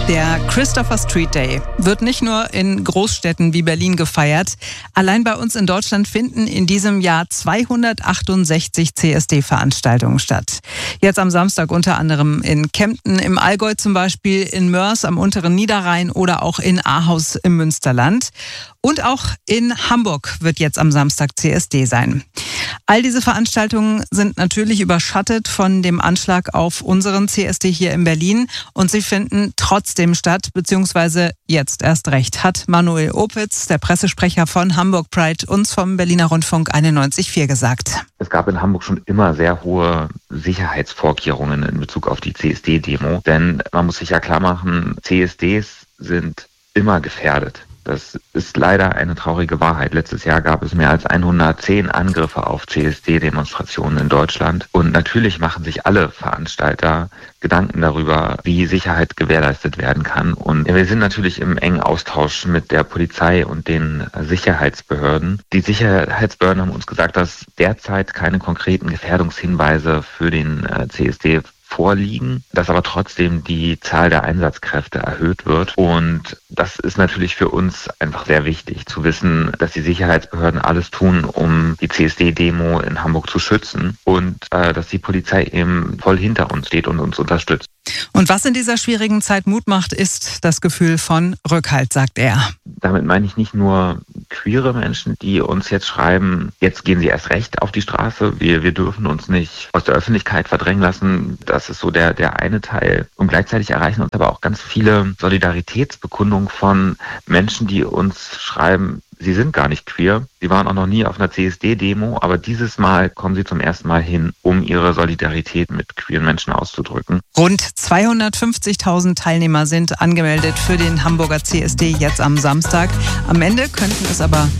Der Christopher Street Day wird nicht nur in Großstädten wie Berlin gefeiert. Allein bei uns in Deutschland finden in diesem Jahr 268 CSD-Veranstaltungen statt. Jetzt am Samstag unter anderem in Kempten im Allgäu zum Beispiel, in Moers am unteren Niederrhein oder auch in Ahaus im Münsterland. Und auch in Hamburg wird jetzt am Samstag CSD sein. All diese Veranstaltungen sind natürlich überschattet von dem Anschlag auf unseren CSD hier in Berlin und sie finden trotzdem statt, beziehungsweise jetzt erst recht, hat Manuel Opitz, der Pressesprecher von Hamburg Pride, uns vom Berliner Rundfunk 91,4 gesagt. Es gab in Hamburg schon immer sehr hohe Sicherheitsvorkehrungen in Bezug auf die CSD-Demo, denn man muss sich ja klar machen, CSDs sind immer gefährdet. Das ist leider eine traurige Wahrheit. Letztes Jahr gab es mehr als 110 Angriffe auf CSD-Demonstrationen in Deutschland. Und natürlich machen sich alle Veranstalter Gedanken darüber, wie Sicherheit gewährleistet werden kann. Und wir sind natürlich im engen Austausch mit der Polizei und den Sicherheitsbehörden. Die Sicherheitsbehörden haben uns gesagt, dass derzeit keine konkreten Gefährdungshinweise für den CSD vorliegen, dass aber trotzdem die Zahl der Einsatzkräfte erhöht wird. Und das ist natürlich für uns einfach sehr wichtig, zu wissen, dass die Sicherheitsbehörden alles tun, um die CSD-Demo in Hamburg zu schützen und dass die Polizei eben voll hinter uns steht und uns unterstützt. Und was in dieser schwierigen Zeit Mut macht, ist das Gefühl von Rückhalt, sagt er. Damit meine ich nicht nur queere Menschen, die uns jetzt schreiben, jetzt gehen sie erst recht auf die Straße, wir dürfen uns nicht aus der Öffentlichkeit verdrängen lassen. Das ist so der eine Teil. Und gleichzeitig erreichen uns aber auch ganz viele Solidaritätsbekundungen von Menschen, die uns schreiben, sie sind gar nicht queer. Sie waren auch noch nie auf einer CSD-Demo, aber dieses Mal kommen sie zum ersten Mal hin, um ihre Solidarität mit queeren Menschen auszudrücken. Rund 250.000 Teilnehmer sind angemeldet für den Hamburger CSD jetzt am Samstag. Am Ende könnten es aber